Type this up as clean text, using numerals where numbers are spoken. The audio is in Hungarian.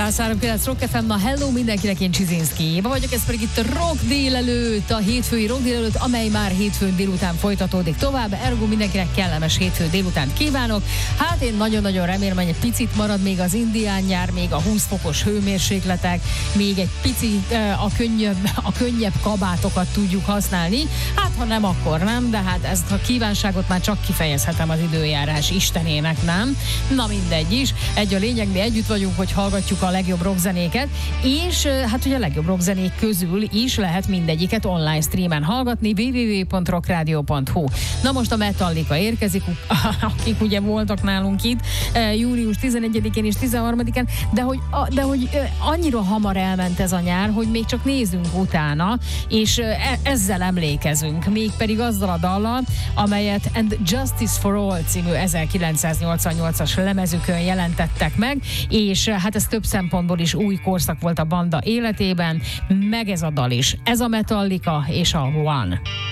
103.9 Rock FM, na hello mindenkinek, én Csizinszki Éva vagyok, ez pedig itt a Rock délelőtt, a hétfői Rock délelőtt, amely már hétfőn délután folytatódik tovább, ergo mindenkinek kellemes hétfő délutánt kívánok. Hát én nagyon-nagyon remélem, hogy egy picit marad még az indián nyár, még a 20 fokos hőmérsékletek, még egy picit a könnyebb kabátokat tudjuk használni, hát ha nem, akkor nem, de hát ezt a kívánságot már csak kifejezhetem az időjárás istenének, nem? Na mindegy is, egy a lényeg, mi együtt vagyunk, hogy hallgatjuk a legjobb rockzenéket, és hát ugye a legjobb rockzenék közül is lehet mindegyiket online streamen hallgatni, www.rockradio.hu. Na most a Metallica érkezik, akik ugye voltak nálunk itt július 11-én és 13-án, de hogy annyira hamar elment ez a nyár, hogy még csak nézzünk utána, és ezzel emlékezünk, mégpedig azzal a dallal, amelyet And Justice for All című 1988-as lemezükön jelentettek meg, és hát ez több szempontból is új korszak volt a banda életében, meg ez a dal is. Ez a Metallica és a One.